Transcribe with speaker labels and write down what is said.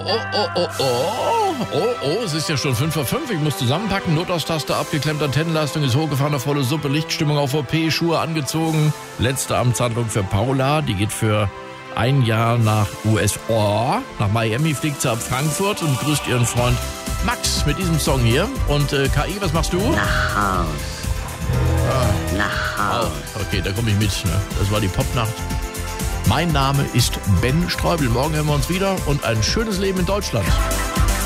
Speaker 1: Es ist ja schon 5:05 Uhr. Ich muss zusammenpacken. Notaus-Taste abgeklemmt, Antennenleistung ist hochgefahren, auf volle Suppe, Lichtstimmung auf OP, Schuhe angezogen. Letzte Amtshandlung für Paula. Die geht für ein Jahr nach USA. Nach Miami fliegt sie ab Frankfurt und grüßt ihren Freund Max mit diesem Song hier. Und KI, was machst du?
Speaker 2: Nach Haus. Nach Haus.
Speaker 1: Okay, da komme ich mit. Ne? Das war die Popnacht. Mein Name ist Ben Streubel. Morgen hören wir uns wieder und ein schönes Leben in Deutschland.